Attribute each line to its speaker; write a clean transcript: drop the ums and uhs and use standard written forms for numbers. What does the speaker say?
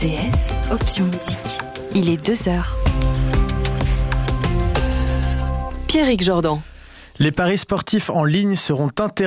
Speaker 1: RTS, option musique. Il est 2h. Pierrick Jordan.
Speaker 2: Les paris sportifs en ligne seront interdits.